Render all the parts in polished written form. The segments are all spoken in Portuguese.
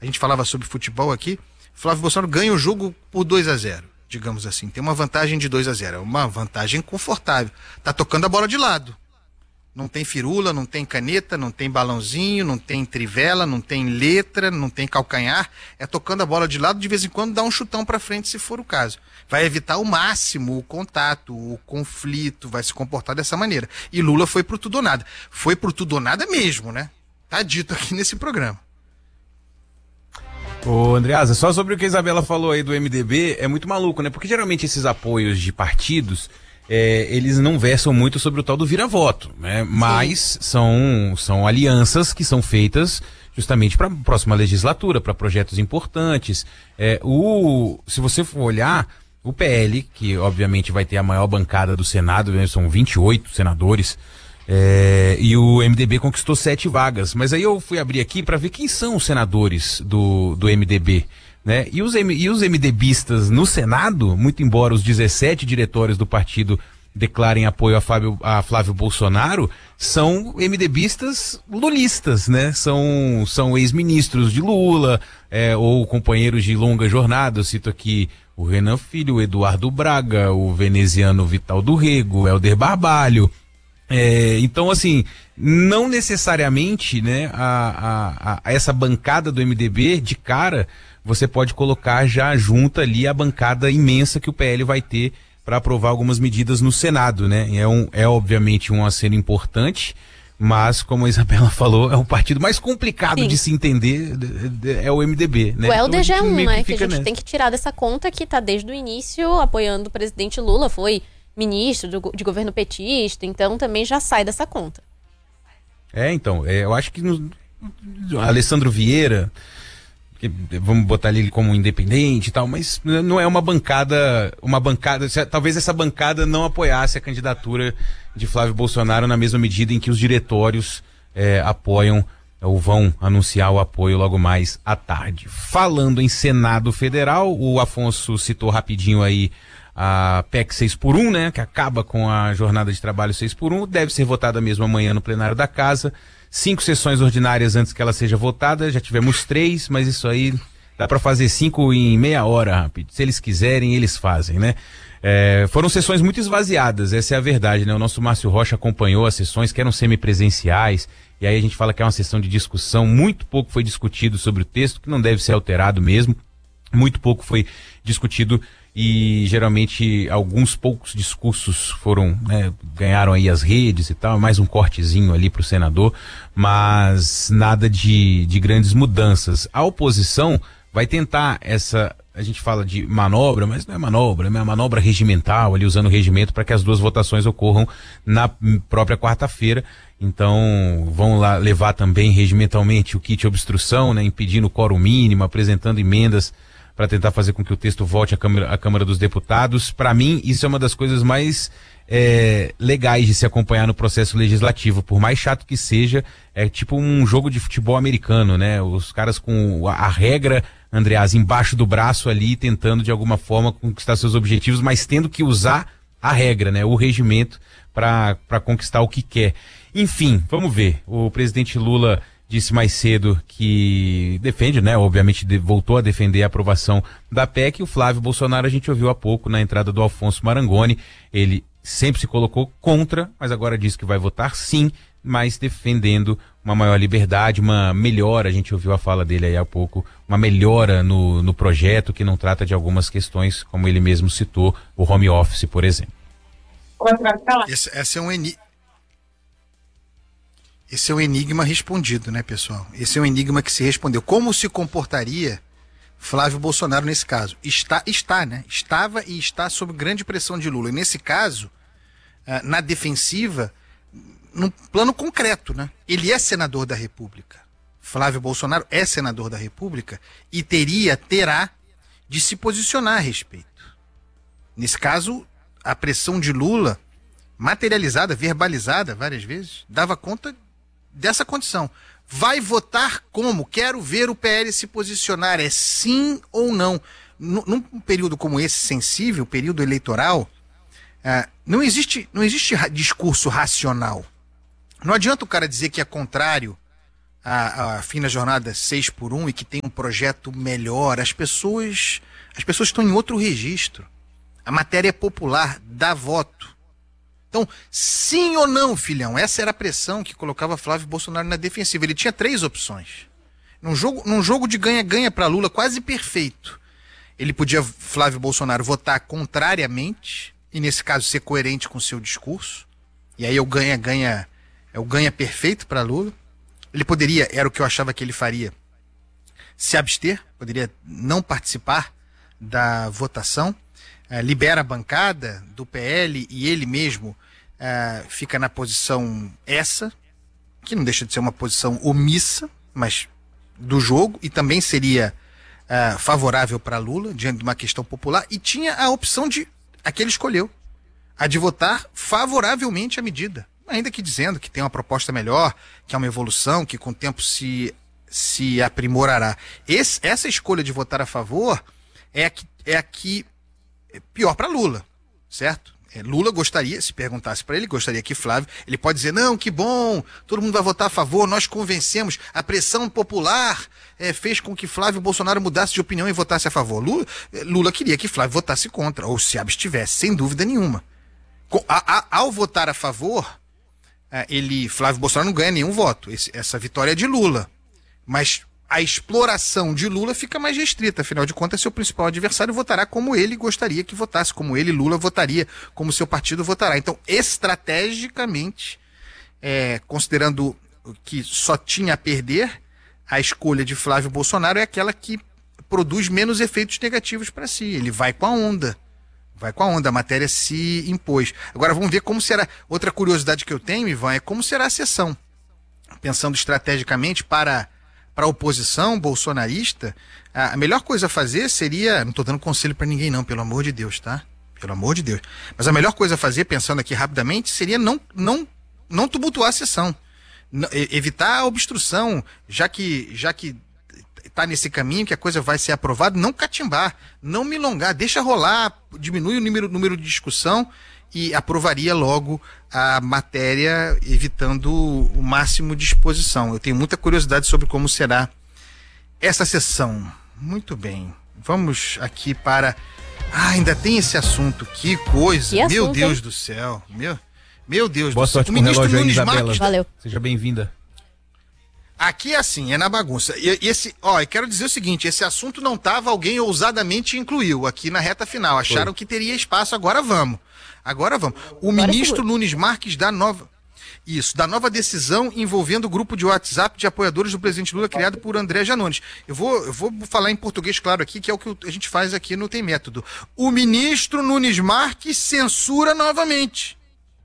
a gente falava sobre futebol aqui, Flávio Bolsonaro ganha o jogo por 2-0, digamos assim. Tem uma vantagem de 2-0, é uma vantagem confortável. Tá tocando a bola de lado. Não tem firula, não tem caneta, não tem balãozinho, não tem trivela, não tem letra, não tem calcanhar. É tocando a bola de lado, de vez em quando dá um chutão para frente, se for o caso. Vai evitar ao máximo o contato, o conflito, vai se comportar dessa maneira. E Lula foi pro tudo ou nada. Foi pro tudo ou nada mesmo, né? Tá dito aqui nesse programa. Ô, Andreasa, só sobre o que a Isabela falou aí do MDB, é muito maluco, né? Porque geralmente esses apoios de partidos, eles não versam muito sobre o tal do vira-voto, né? Mas são alianças que são feitas justamente para a próxima legislatura, para projetos importantes. Se você for olhar, o PL, que obviamente vai ter a maior bancada do Senado, né? São 28 senadores, e o MDB conquistou 7 vagas. Mas aí eu fui abrir aqui para ver quem são os senadores do MDB. Né? E os MDBistas no Senado, muito embora os 17 diretórios do partido declarem apoio a Flávio Bolsonaro, são MDBistas lulistas, né? São ex-ministros de Lula, ou companheiros de longa jornada. Eu cito aqui o Renan Filho, o Eduardo Braga, o veneziano Vital do Rego, o Helder Barbalho. Então, assim, não necessariamente, né, a essa bancada do MDB, de cara, você pode colocar já junto ali a bancada imensa que o PL vai ter para aprovar algumas medidas no Senado, né? É obviamente um aceno importante, mas, como a Isabela falou, é o partido mais complicado de se entender, é o MDB, né? O Helder já é um, né? Que a gente tem que tirar dessa conta que tá desde o início apoiando o presidente Lula, foi ministro de governo petista, então também já sai dessa conta. Então, eu acho que Alessandro Vieira, vamos botar ele como independente e tal, mas não é uma bancada, talvez essa bancada não apoiasse a candidatura de Flávio Bolsonaro na mesma medida em que os diretórios apoiam ou vão anunciar o apoio logo mais à tarde. Falando em Senado Federal, o Afonso citou rapidinho aí a PEC 6x1, né, que acaba com a jornada de trabalho 6x1, deve ser votada mesmo amanhã no plenário da casa. 5 sessões ordinárias antes que ela seja votada, já tivemos 3, mas isso aí dá para fazer 5 em meia hora, rápido. Se eles quiserem, eles fazem, né? Foram sessões muito esvaziadas, essa é a verdade, né? O nosso Márcio Rocha acompanhou as sessões que eram semipresenciais, e aí a gente fala que é uma sessão de discussão, muito pouco foi discutido sobre o texto, que não deve ser alterado mesmo, muito pouco foi discutido e geralmente alguns poucos discursos ganharam aí as redes e tal, mais um cortezinho ali pro senador, mas nada de grandes mudanças. A oposição vai tentar a gente fala de manobra, mas não é manobra, é uma manobra regimental, ali usando o regimento para que as 2 votações ocorram na própria quarta-feira. Então, vão lá levar também regimentalmente o kit obstrução, né, impedindo o quórum mínimo, apresentando emendas para tentar fazer com que o texto volte à Câmara dos Deputados. Para mim, isso é uma das coisas mais legais de se acompanhar no processo legislativo. Por mais chato que seja, é tipo um jogo de futebol americano, né? Os caras com a regra, Andreas, embaixo do braço ali, tentando de alguma forma conquistar seus objetivos, mas tendo que usar a regra, né? O regimento para conquistar o que quer. Enfim, vamos ver. O presidente Lula disse mais cedo que defende, né? Obviamente voltou a defender a aprovação da PEC. O Flávio Bolsonaro, a gente ouviu há pouco na entrada do Alfonso Marangoni, ele sempre se colocou contra, mas agora diz que vai votar sim, mas defendendo uma maior liberdade, uma melhora, a gente ouviu a fala dele aí há pouco, uma melhora no projeto que não trata de algumas questões, como ele mesmo citou, o home office, por exemplo. Esse é um enigma respondido, né, pessoal? Esse é um enigma que se respondeu. Como se comportaria Flávio Bolsonaro nesse caso? Né? Estava e está sob grande pressão de Lula. E nesse caso, na defensiva, num plano concreto, né? Ele é senador da República. Flávio Bolsonaro é senador da República e terá de se posicionar a respeito. Nesse caso, a pressão de Lula, materializada, verbalizada várias vezes, dava conta dessa condição. Vai votar como? Quero ver o PL se posicionar. É sim ou não? Num período como esse, sensível, período eleitoral, não existe discurso racional. Não adianta o cara dizer que é contrário a fim da jornada 6x1 e que tem um projeto melhor, as pessoas estão em outro registro. A matéria é popular, dá voto. Então, sim ou não, filhão? Essa era a pressão que colocava Flávio Bolsonaro na defensiva. Ele tinha 3 opções. Num jogo de ganha-ganha para Lula, quase perfeito. Ele podia, Flávio Bolsonaro, votar contrariamente, e nesse caso ser coerente com o seu discurso. E aí é o ganha perfeito para Lula. Ele poderia, era o que eu achava que ele faria, se abster, poderia não participar da votação. Libera a bancada do PL e ele mesmo fica na posição essa, que não deixa de ser uma posição omissa, mas do jogo, e também seria favorável para Lula, diante de uma questão popular, e tinha a opção a que ele escolheu, a de votar favoravelmente à medida, ainda que dizendo que tem uma proposta melhor, que é uma evolução, que com o tempo se aprimorará. Essa escolha de votar a favor é a que pior para Lula, certo? Lula gostaria, se perguntasse para ele, gostaria que Flávio, ele pode dizer, não, que bom, todo mundo vai votar a favor, nós convencemos, a pressão popular fez com que Flávio Bolsonaro mudasse de opinião e votasse a favor. Lula queria que Flávio votasse contra, ou se abstivesse, sem dúvida nenhuma. Ao votar a favor, Flávio Bolsonaro não ganha nenhum voto, essa vitória é de Lula, mas a exploração de Lula fica mais restrita, afinal de contas, seu principal adversário votará como ele gostaria que votasse, como ele, Lula, votaria, como seu partido votará. Então, estrategicamente, considerando que só tinha a perder, a escolha de Flávio Bolsonaro é aquela que produz menos efeitos negativos para si. Ele vai com a onda. A matéria se impôs. Agora, vamos ver como será. Outra curiosidade que eu tenho, Ivan, é como será a sessão. Pensando estrategicamente para a oposição bolsonarista, a melhor coisa a fazer seria, não estou dando conselho para ninguém não, pelo amor de Deus, tá? Pelo amor de Deus. Mas a melhor coisa a fazer, pensando aqui rapidamente, seria não tumultuar a sessão. Evitar a obstrução, já que está nesse caminho, que a coisa vai ser aprovada, não catimbar, não milongar, deixa rolar, diminui o número de discussão e aprovaria logo a matéria, evitando o máximo de exposição. Eu tenho muita curiosidade sobre como será essa sessão. Muito bem. Vamos aqui para... ainda tem esse assunto. Que coisa. Que meu assunto, Deus hein? do céu. Meu Deus Boa do céu. sorte O com o ministro relógio aí, Nunes Isabela. Marques... Valeu. Seja bem-vinda. Aqui é assim, é na bagunça. Eu quero dizer o seguinte, esse assunto não estava, alguém ousadamente incluiu aqui na reta final. Acharam que teria espaço, agora vamos. O ministro Nunes Marques da nova decisão envolvendo o grupo de WhatsApp de apoiadores do presidente Lula criado por André Janones. Eu vou falar em português claro aqui, que é o que a gente faz aqui no Tem Método. O ministro Nunes Marques censura novamente.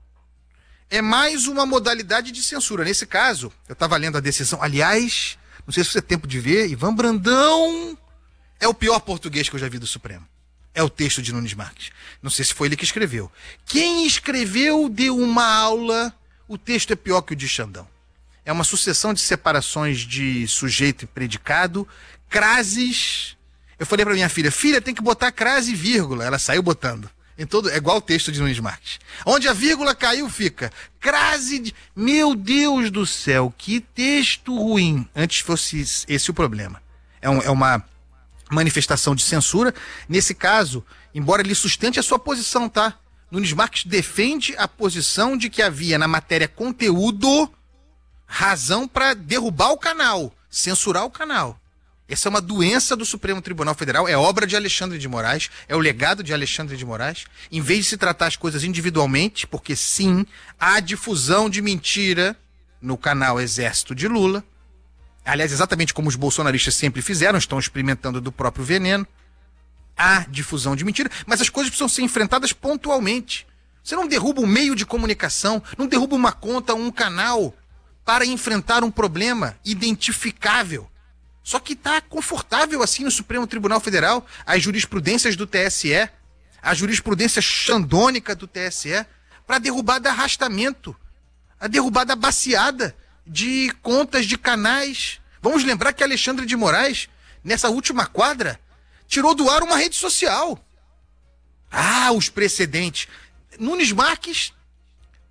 É mais uma modalidade de censura. Nesse caso, eu estava lendo a decisão. Aliás, não sei se você tem tempo de ver, Ivan Brandão é o pior português que eu já vi do Supremo. É o texto de Nunes Marques. Não sei se foi ele que escreveu. Quem escreveu deu uma aula. O texto é pior que o de Xandão. É uma sucessão de separações de sujeito e predicado, crases. Eu falei para minha filha, tem que botar crase e vírgula. Ela saiu botando. É igual o texto de Nunes Marques. Onde a vírgula caiu, fica crase de... Meu Deus do céu, que texto ruim. Antes fosse esse o problema. É uma manifestação de censura. Nesse caso, embora ele sustente a sua posição, tá? Nunes Marques defende a posição de que havia na matéria conteúdo razão para derrubar o canal, censurar o canal. Essa é uma doença do Supremo Tribunal Federal, é obra de Alexandre de Moraes, é o legado de Alexandre de Moraes. Em vez de se tratar as coisas individualmente, porque sim, há difusão de mentira no canal Exército de Lula. Aliás, exatamente como os bolsonaristas sempre fizeram, estão experimentando do próprio veneno. Há difusão de mentira, mas as coisas precisam ser enfrentadas pontualmente. Você não derruba um meio de comunicação, não derruba uma conta, um canal, para enfrentar um problema identificável. Só que está confortável assim no Supremo Tribunal Federal, as jurisprudências do TSE, a jurisprudência xandônica do TSE, para derrubar de arrastamento, a derrubar da baciada de contas de canais. Vamos lembrar que Alexandre de Moraes, nessa última quadra, tirou do ar uma rede social. Os precedentes. Nunes Marques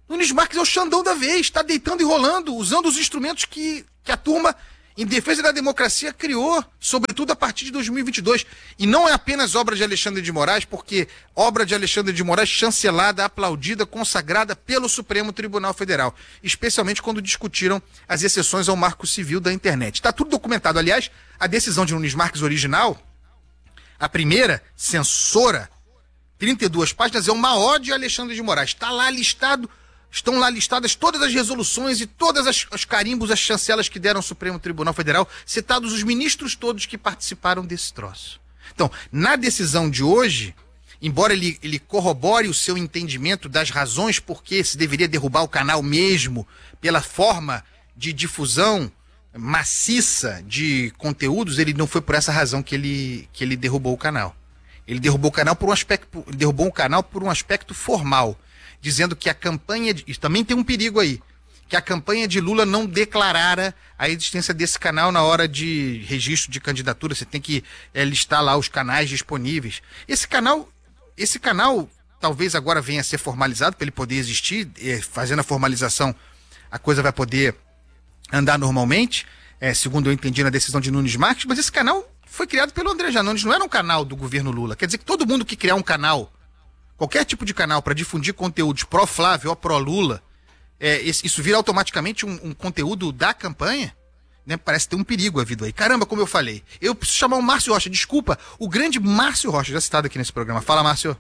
Nunes Marques é o Xandão da vez, está deitando e rolando, usando os instrumentos que a turma, em defesa da democracia, criou, sobretudo a partir de 2022. E não é apenas obra de Alexandre de Moraes, porque obra de Alexandre de Moraes chancelada, aplaudida, consagrada pelo Supremo Tribunal Federal, especialmente quando discutiram as exceções ao Marco Civil da internet. Está tudo documentado. Aliás, a decisão de Nunes Marques original, a primeira, censora, 32 páginas, é uma ode a Alexandre de Moraes. Está lá listado. Estão lá listadas todas as resoluções e todas as carimbos, as chancelas que deram ao Supremo Tribunal Federal, citados os ministros todos que participaram desse troço. Então, na decisão de hoje, embora ele corrobore o seu entendimento das razões por que se deveria derrubar o canal mesmo, pela forma de difusão maciça de conteúdos, ele não foi por essa razão que ele derrubou o canal. Ele derrubou o canal por um aspecto formal, dizendo que a campanha, e também tem um perigo aí, que a campanha de Lula não declarara a existência desse canal na hora de registro de candidatura. Você tem que listar lá os canais disponíveis. Esse canal talvez agora venha a ser formalizado para ele poder existir. Fazendo a formalização, a coisa vai poder andar normalmente, segundo eu entendi na decisão de Nunes Marques, mas esse canal foi criado pelo André Janones, não era um canal do governo Lula. Quer dizer que todo mundo que criar um canal, qualquer tipo de canal para difundir conteúdos pró-Flávio ou pró-Lula, isso vira automaticamente um conteúdo da campanha, né? Parece ter um perigo havido aí. Caramba, como eu falei. Eu preciso chamar o Márcio Rocha. Desculpa, o grande Márcio Rocha, já citado aqui nesse programa. Fala, Márcio.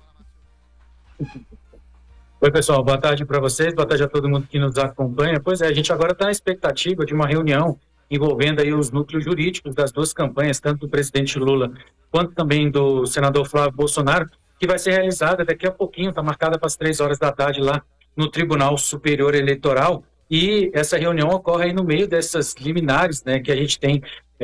Oi, pessoal. Boa tarde para vocês. Boa tarde a todo mundo que nos acompanha. Pois é, a gente agora está na expectativa de uma reunião envolvendo aí os núcleos jurídicos das duas campanhas, tanto do presidente Lula quanto também do senador Flávio Bolsonaro, que vai ser realizada daqui a pouquinho, está marcada para as 3 horas da tarde lá no Tribunal Superior Eleitoral, e essa reunião ocorre aí no meio dessas liminares, né, que a gente tem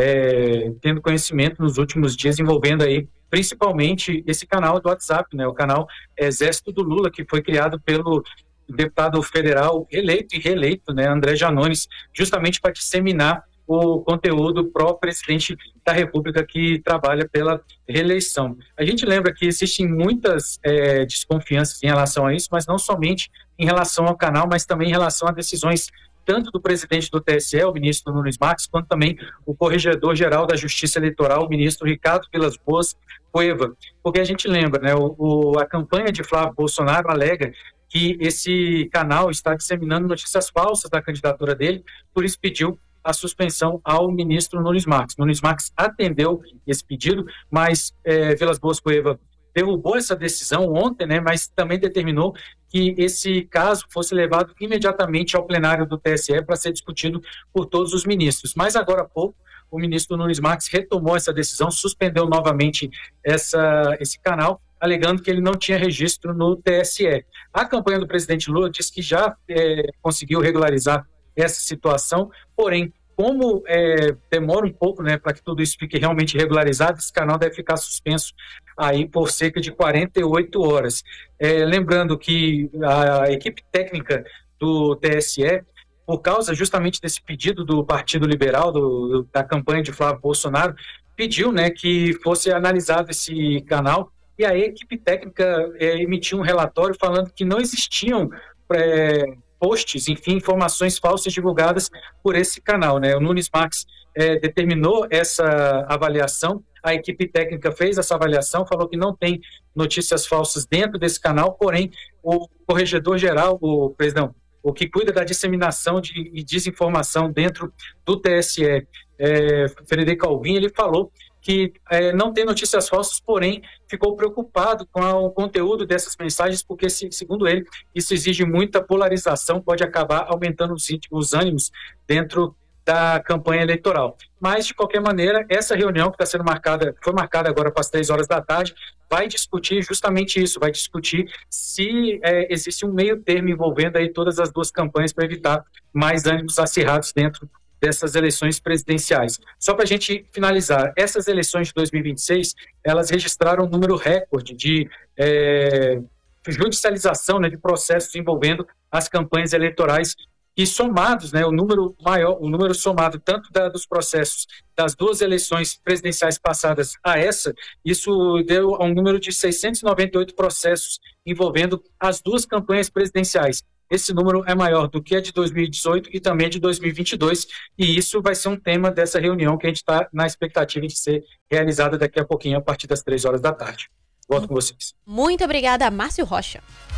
tendo conhecimento nos últimos dias, envolvendo aí principalmente esse canal do WhatsApp, né, o canal Exército do Lula, que foi criado pelo deputado federal eleito e reeleito, né, André Janones, justamente para disseminar o conteúdo pró-presidente da República que trabalha pela reeleição. A gente lembra que existem muitas desconfianças em relação a isso, mas não somente em relação ao canal, mas também em relação a decisões tanto do presidente do TSE, o ministro Nunes Marques, quanto também o corregedor-geral da Justiça Eleitoral, o ministro Ricardo Vilas Boas Cueva. Porque a gente lembra, né, a campanha de Flávio Bolsonaro alega que esse canal está disseminando notícias falsas da candidatura dele, por isso pediu a suspensão ao ministro Nunes Marques. Nunes Marques atendeu esse pedido, mas Vilas Boas Cueva derrubou essa decisão ontem, né, mas também determinou que esse caso fosse levado imediatamente ao plenário do TSE para ser discutido por todos os ministros. Mas agora há pouco, o ministro Nunes Marques retomou essa decisão, suspendeu novamente esse canal, alegando que ele não tinha registro no TSE. A campanha do presidente Lula diz que já conseguiu regularizar essa situação, porém, como demora um pouco, né, para que tudo isso fique realmente regularizado, esse canal deve ficar suspenso aí por cerca de 48 horas. Lembrando que a equipe técnica do TSE, por causa justamente desse pedido do Partido Liberal, da campanha de Flávio Bolsonaro, pediu, né, que fosse analisado esse canal, e a equipe técnica emitiu um relatório falando que não existiam posts, enfim, informações falsas divulgadas por esse canal, né? O Nunes Marques determinou essa avaliação, a equipe técnica fez essa avaliação, falou que não tem notícias falsas dentro desse canal, porém, o corregedor-geral, o que cuida da disseminação e desinformação dentro do TSE, Frederico Alvim, ele falou que não tem notícias falsas, porém ficou preocupado com o conteúdo dessas mensagens, porque, segundo ele, isso exige muita polarização, pode acabar aumentando os ânimos dentro da campanha eleitoral. Mas, de qualquer maneira, essa reunião que está sendo marcada, foi marcada agora para as 3 horas da tarde, vai discutir justamente isso, vai discutir se existe um meio termo envolvendo aí todas as duas campanhas para evitar mais ânimos acirrados dentro dessas eleições presidenciais. Só para a gente finalizar, essas eleições de 2026, elas registraram um número recorde de judicialização, né, de processos envolvendo as campanhas eleitorais, e somados, né, o número somado tanto dos processos das duas eleições presidenciais passadas a essa, isso deu a um número de 698 processos envolvendo as duas campanhas presidenciais. esse número é maior do que a de 2018 e também de 2022, e isso vai ser um tema dessa reunião que a gente está na expectativa de ser realizada daqui a pouquinho, a partir das 3 horas da tarde. Volto com vocês. Muito obrigada, Márcio Rocha.